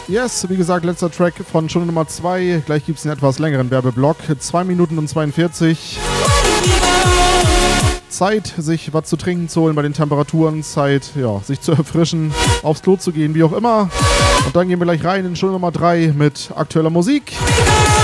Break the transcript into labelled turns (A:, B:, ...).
A: Yes, wie gesagt, letzter Track von Stunde Nummer 2. Gleich gibt es einen etwas längeren Werbeblock. 2 Minuten und 42. Zeit, sich was zu trinken zu holen bei den Temperaturen. Zeit, ja, sich zu erfrischen, aufs Klo zu gehen, wie auch immer. Und dann gehen wir gleich rein in Stunde Nummer 3 mit aktueller Musik.